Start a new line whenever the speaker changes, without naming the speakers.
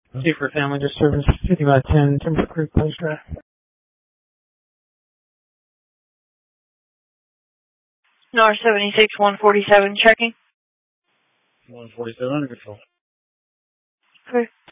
Two for family disturbance, 50 by 10, Timber Creek Post Drive.
NAR 76, 147, checking.
147 under control.
Okay.